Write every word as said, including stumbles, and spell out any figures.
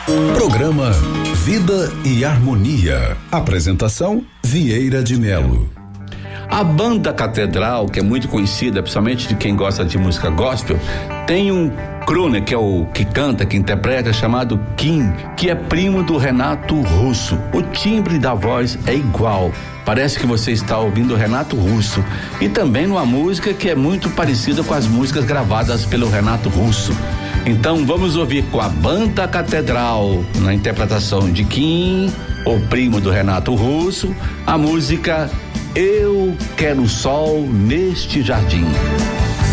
Programa Vida e Harmonia. Apresentação Vieira de Melo. A banda Catedral, que é muito conhecida, principalmente de quem gosta de música gospel, tem um crooner, que é o que canta, que interpreta, chamado Kim, que é primo do Renato Russo. O timbre da voz é igual. Parece que você está ouvindo o Renato Russo. E também numa música que é muito parecida com as músicas gravadas pelo Renato Russo. Então vamos ouvir com a banda Catedral, na interpretação de Kim, o primo do Renato Russo, a música Eu Quero Sol Neste Jardim.